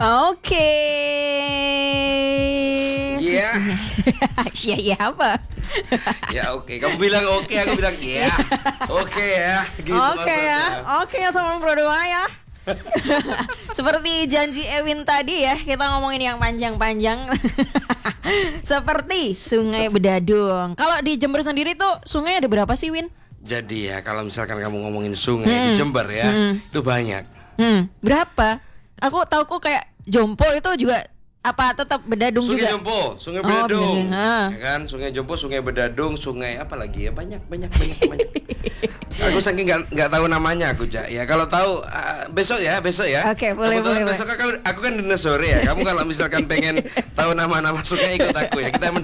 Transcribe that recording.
Oke. Iya. Iya apa? Ya oke. Kamu bilang oke, aku bilang iya. Oke ya. Gitu Oke ya. maksudnya. Oke ya teman berdua ya. Seperti janji Ewin tadi ya, kita ngomongin yang panjang-panjang. Seperti Sungai Bedadung. Kalau di Jember sendiri tuh sungai ada berapa sih, Win? Jadi ya kalau misalkan kamu ngomongin sungai di Jember ya, itu banyak. Berapa? Aku tauku kayak Jompo itu juga apa tetap Bedadung Sungai juga. Jompo, Sungai Oh, Bedadung, Bedadung, ya kan? Sungai Jompo, Sungai Bedadung, Sungai apa lagi ya? Banyak. Aku saking nggak tahu namanya aku, Cak. Ya kalau tahu besok ya. Oke, boleh. Besok aku kan dinosaur ya. Kamu kalau misalkan pengen tahu nama-nama sungai ikut aku ya. Kita